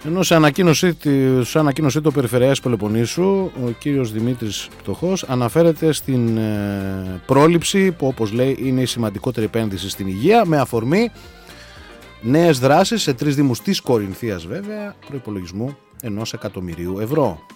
Ενώ σε ανακοίνωσή του Περιφερειάρχης Πελοποννήσου, ο κύριος Δημήτρης Πτωχός αναφέρεται στην πρόληψη που, όπως λέει, είναι η σημαντικότερη επένδυση στην υγεία, με αφορμή νέες δράσεις σε 3 δήμους της Κορινθίας, βέβαια, προϋπολογισμού 1 εκατομμυρίου ευρώ.